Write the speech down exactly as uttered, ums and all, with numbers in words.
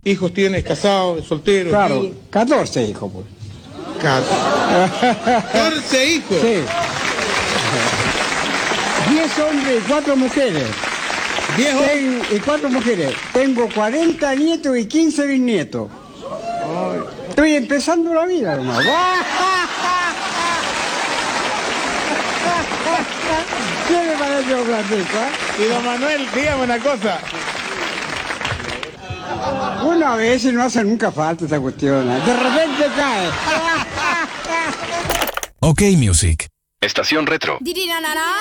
hijos tienes? ¿Casado, soltero? Claro, viudo? catorce hijos, pues. catorce hijos. Sí. diez hombres y cuatro mujeres. diez Ten- y cuatro mujeres. Tengo cuarenta nietos y quince bisnietos. Estoy empezando la vida, hermano. ¿Qué me parece un platico, eh? Y don Manuel, dígame una cosa. Una vez y no hace nunca falta esa cuestión. ¿eh? De repente cae. Ok Music. Estación Retro.